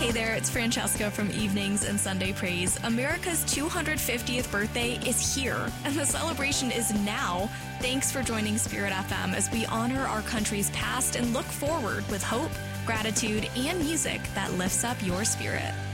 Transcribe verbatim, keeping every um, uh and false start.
Hey there, it's Francesca from Evenings and Sunday Praise. America's two hundred fiftieth birthday is here, and the celebration is now. Thanks for joining Spirit F M as we honor our country's past and look forward with hope, gratitude, and music that lifts up your spirit.